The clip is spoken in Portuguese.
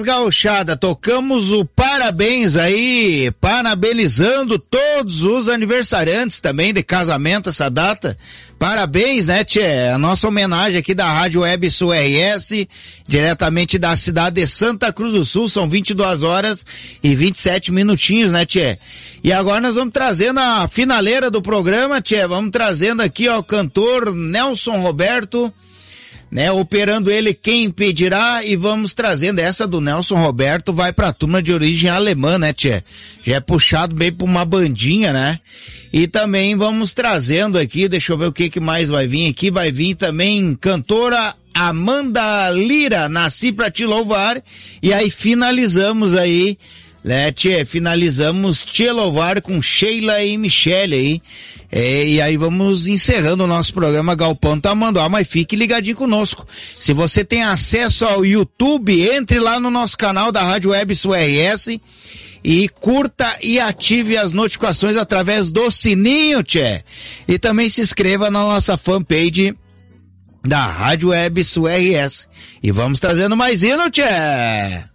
Gauchada, tocamos o parabéns aí, parabenizando todos os aniversariantes também de casamento essa data. Parabéns, né, tchê? A nossa homenagem aqui da Rádio Web Sul RS, diretamente da cidade de Santa Cruz do Sul, são 22 horas e 27 minutinhos, né, tchê? E agora nós vamos trazendo a finaleira do programa, tchê, vamos trazendo aqui, ó, o cantor Nelson Roberto, né, operando ele Quem Impedirá, e vamos trazendo essa do Nelson Roberto, vai pra turma de origem alemã, né, tchê? Já é puxado bem pra uma bandinha, né? E também vamos trazendo aqui, deixa eu ver o que mais vai vir aqui, vai vir também cantora Amanda Lira, Nasci Pra Te Louvar, e aí finalizamos aí, né, tchê, finalizamos Te Louvar com Sheila e Michele aí. E aí vamos encerrando o nosso programa Galpão Tamanduá, mas fique ligadinho conosco. Se você tem acesso ao YouTube, entre lá no nosso canal da Rádio Web Sul RS e curta e ative as notificações através do sininho, tchê. E também se inscreva na nossa fanpage da Rádio Web Sul RS. E vamos trazendo mais hino, tchê.